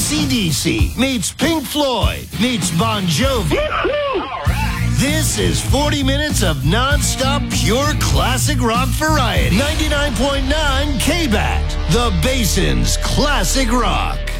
AC/DC meets Pink Floyd meets Bon Jovi. This is 40 minutes of non-stop pure classic rock variety. 99.9 KBAT, the Basin's Classic Rock.